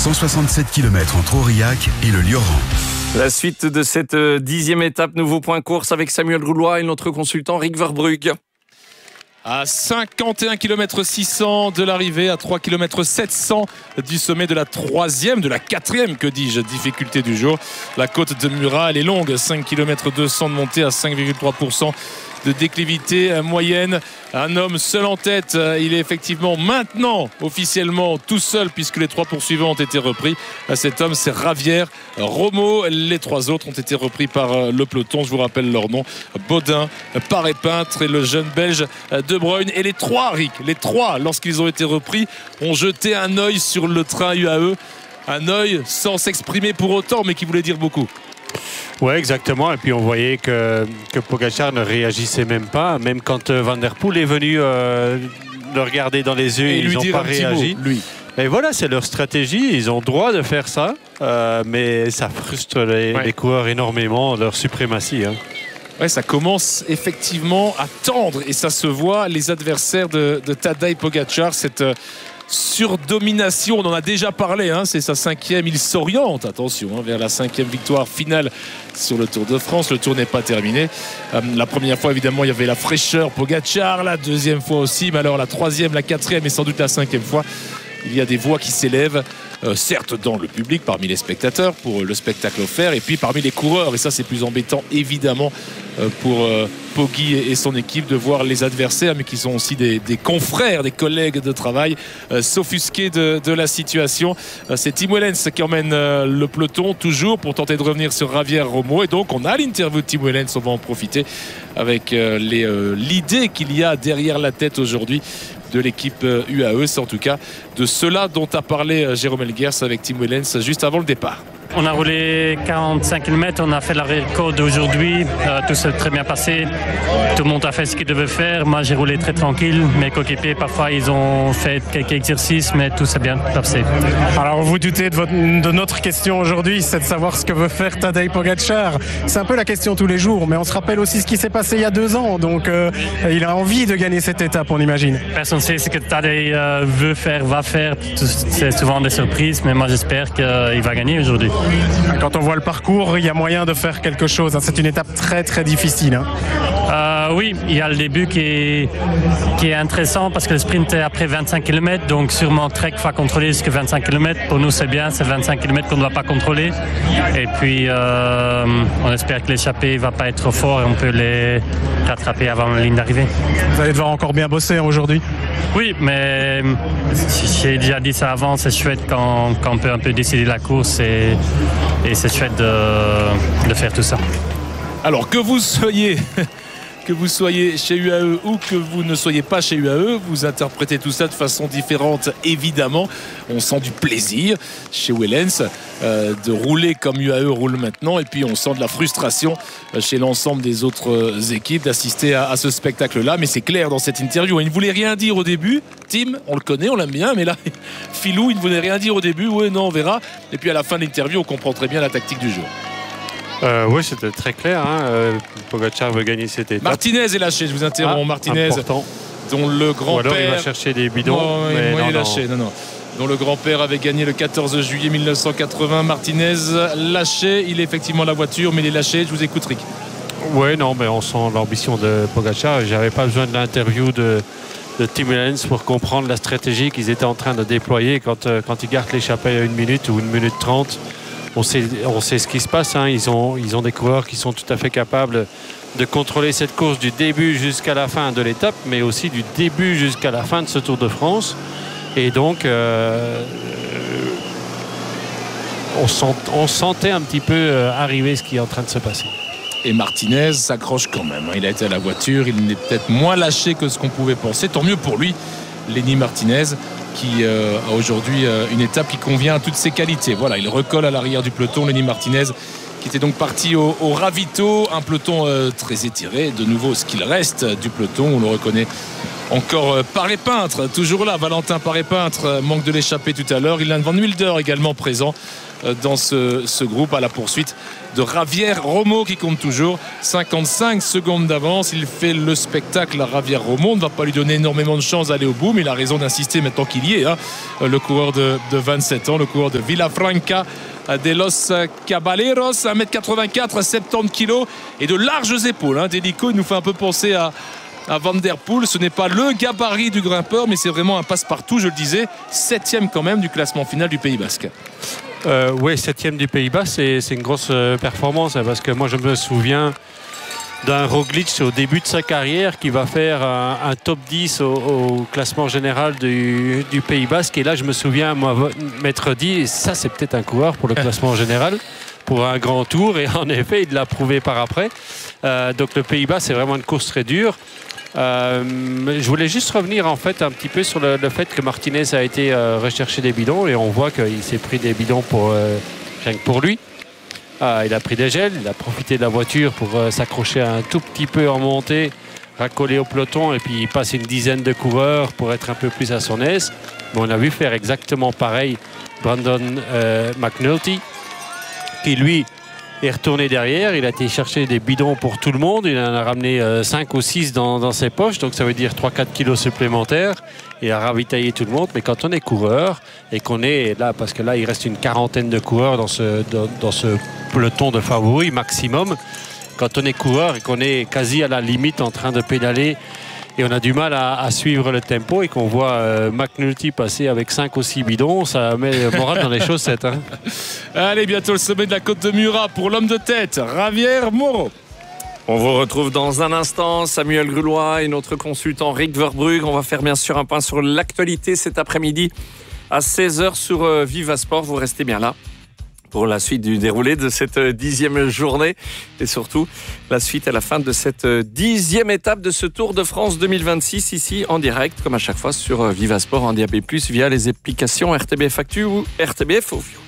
167 km entre Aurillac et le Lioran. La suite de cette 10e étape, nouveau point course avec Samuel Goulois et notre consultant Rick Verbrugge. À 51 km 600 de l'arrivée, à 3 km 700 du sommet de la troisième, de la quatrième, que dis-je, difficulté du jour. La côte de Murat, elle est longue, 5 km 200 de montée à 5,3% de déclivité moyenne. Un homme seul en tête, il est effectivement maintenant officiellement tout seul puisque les trois poursuivants ont été repris. Cet homme, c'est Javier Romo. Les trois autres ont été repris par le peloton. Je vous rappelle leur nom: Baudin, Paré-Peintre et le jeune belge De Bruyne. Et les trois, Rick, lorsqu'ils ont été repris, ont jeté un œil sur le train UAE. Un œil sans s'exprimer pour autant, mais qui voulait dire beaucoup. Ouais, exactement. Et puis on voyait que Pogačar ne réagissait même pas. Même quand Van der Poel est venu le regarder dans les yeux, et ils n'ont pas réagi. Lui. Et voilà, c'est leur stratégie. Ils ont le droit de faire ça. Mais ça frustre les coureurs énormément, leur suprématie. Hein. Ouais, ça commence effectivement à tendre. Et ça se voit, les adversaires de Tadej Pogačar, cette surdomination, on en a déjà parlé, hein, c'est sa cinquième, il s'oriente, attention, vers la cinquième victoire finale sur le Tour de France. Le Tour n'est pas terminé. La première fois, évidemment, il y avait la fraîcheur Pogačar, la deuxième fois aussi, mais alors la troisième, la quatrième et sans doute la cinquième fois, il y a des voix qui s'élèvent, certes dans le public, parmi les spectateurs, pour le spectacle offert, et puis parmi les coureurs, et ça c'est plus embêtant évidemment pour Poggi et son équipe, de voir les adversaires, mais qui sont aussi des confrères, des collègues de travail, s'offusquer de la situation. C'est Tim Wellens qui emmène le peloton toujours pour tenter de revenir sur Javier Romo, et donc on a l'interview de Tim Wellens, on va en profiter avec l'idée qu'il y a derrière la tête aujourd'hui de l'équipe UAE. C'est en tout cas de cela dont a parlé Jérôme Elguers avec Tim Wellens juste avant le départ. On a roulé 45 km, on a fait la récolte aujourd'hui, tout s'est très bien passé, tout le monde a fait ce qu'il devait faire, moi j'ai roulé très tranquille, mes coéquipiers parfois ils ont fait quelques exercices mais tout s'est bien passé. Alors vous doutez de notre question aujourd'hui, c'est de savoir ce que veut faire Tadej Pogačar. C'est un peu la question tous les jours, mais on se rappelle aussi ce qui s'est passé il y a 2 ans, donc il a envie de gagner cette étape, on imagine. Personne ne sait ce que Tadej veut faire, va faire, c'est souvent des surprises, mais moi j'espère qu'il va gagner aujourd'hui. Quand on voit le parcours, il y a moyen de faire quelque chose. C'est une étape très très difficile. Oui, il y a le début qui est intéressant parce que le sprint est après 25 km, donc sûrement Trek va contrôler jusqu'à 25 km. Pour nous c'est bien, c'est 25 km qu'on ne va pas contrôler. Et puis on espère que l'échappée ne va pas être trop fort et on peut les rattraper avant la ligne d'arrivée. Vous allez devoir encore bien bosser aujourd'hui. Oui, mais j'ai déjà dit ça avant, c'est chouette quand on peut un peu décider la course et c'est chouette de faire tout ça. Alors que vous soyez chez UAE ou que vous ne soyez pas chez UAE, vous interprétez tout ça de façon différente évidemment. On sent du plaisir chez Wellens de rouler comme UAE roule maintenant, et puis on sent de la frustration chez l'ensemble des autres équipes d'assister à ce spectacle-là. Mais c'est clair dans cette interview, il ne voulait rien dire au début. Tim, on le connaît, on l'aime bien, mais là, Philou, il ne voulait rien dire au début. Ouais, non, on verra. Et puis à la fin de l'interview, on comprend très bien la tactique du jour. Oui, c'était très clair. Pogačar veut gagner cette étape. Martinez est lâché, je vous interromps. Martinez, important. dont le grand-père... Ou alors il va chercher des bidons. Il est lâché, non. Dont le grand-père avait gagné le 14 juillet 1980. Martinez lâché, il est effectivement la voiture, mais il est lâché. Je vous écoute, Rick. Oui, non, mais on sent l'ambition de Pogačar. J'avais pas besoin de l'interview de Tim Wellens pour comprendre la stratégie qu'ils étaient en train de déployer quand ils gardent l'échappée à 1 minute ou 1 minute 30. On sait ce qui se passe. Ils ont des coureurs qui sont tout à fait capables de contrôler cette course du début jusqu'à la fin de l'étape, mais aussi du début jusqu'à la fin de ce Tour de France. Et donc, on sentait un petit peu arriver ce qui est en train de se passer. Et Martinez s'accroche quand même. Il a été à la voiture, il n'est peut-être moins lâché que ce qu'on pouvait penser. Tant mieux pour lui, Lenny Martinez, qui a aujourd'hui une étape qui convient à toutes ses qualités. Voilà, il recolle à l'arrière du peloton, Lenny Martinez, qui était donc parti au ravito. Un peloton très étiré, de nouveau ce qu'il reste du peloton. On le reconnaît Encore Paré-Peintre, toujours là, Valentin Paré-Peintre, manque de l'échapper tout à l'heure. Ilan Van Wilder également présent dans ce groupe à la poursuite de Javier Romo qui compte toujours 55 secondes d'avance. Il fait le spectacle à Javier Romo. On ne va pas lui donner énormément de chance d'aller au bout, mais il a raison d'insister maintenant qu'il y est. Le coureur de 27 ans, le coureur de Villafranca de Los Caballeros, 1m84, 70 kg et de larges épaules. D'hélico, il nous fait un peu penser à Van Der Poel. Ce n'est pas le gabarit du grimpeur, mais c'est vraiment un passe-partout, je le disais, 7e quand même du classement final du Pays Basque. Oui, 7e du Pays Basque, c'est une grosse performance, parce que moi je me souviens d'un Roglic au début de sa carrière qui va faire un top 10 au classement général du Pays Basque, et là je me souviens m'être dit, ça c'est peut-être un coureur pour le classement général pour un grand tour, et en effet il l'a prouvé par après. Donc le Pays Basque c'est vraiment une course très dure. Je voulais juste revenir en fait un petit peu sur le fait que Martinez a été rechercher des bidons, et on voit qu'il s'est pris des bidons rien que pour lui. Il a pris des gels, il a profité de la voiture pour s'accrocher un tout petit peu en montée, raccoler au peloton, et puis il passe une dizaine de coureurs pour être un peu plus à son aise. Mais on a vu faire exactement pareil Brandon McNulty, qui lui est retourné derrière. Il a été chercher des bidons pour tout le monde. Il en a ramené 5 ou 6 dans ses poches. Donc ça veut dire 3-4 kilos supplémentaires. Il a ravitaillé tout le monde. Mais quand on est coureur et qu'on est là, parce que là il reste une quarantaine de coureurs dans ce peloton de favoris maximum. Quand on est coureur et qu'on est quasi à la limite en train de pédaler, et on a du mal à suivre le tempo, et qu'on voit McNulty passer avec 5 ou 6 bidons, ça met le moral dans les chaussettes. Allez, bientôt le sommet de la côte de Murat pour l'homme de tête, Javier Moro. On vous retrouve dans un instant, Samuel Grulois et notre consultant Rick Verbrugge. On va faire bien sûr un point sur l'actualité cet après-midi à 16h sur Viva Sport. Vous restez bien là pour la suite du déroulé de cette 10e journée, et surtout la suite à la fin de cette 10e étape de ce Tour de France 2026, ici en direct, comme à chaque fois sur Viva Sport en DAB+, via les applications RTBF Actu ou RTBF Ovio.